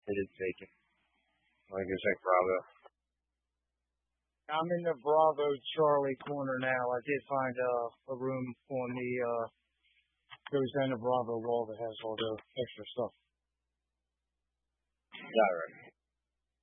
It is vacant. Like I said, Bravo. I'm in the Bravo Charlie corner now. I did find a room on the goes down the Bravo wall that has all the extra stuff. All right.